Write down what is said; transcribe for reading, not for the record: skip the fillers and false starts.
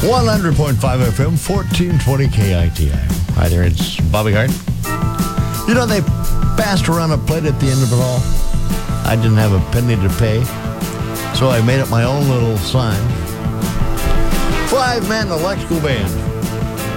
100.5 FM, 1420 KITI. Hi there, it's Bobby Hart. You know, they passed around a plate at the end of it all. I didn't have a penny to pay, so I made up my own little sign. 5-man electrical band.